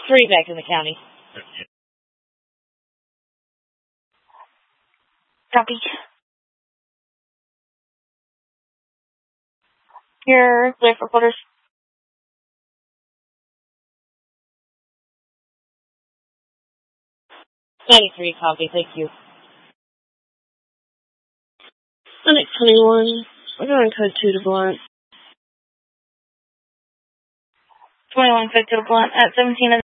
3 back in the county. Copy. You're clear for quarters. 93, copy, thank you. Clinic 21. We're going code 2 to Blunt. 21 code 2 to Blunt at 17.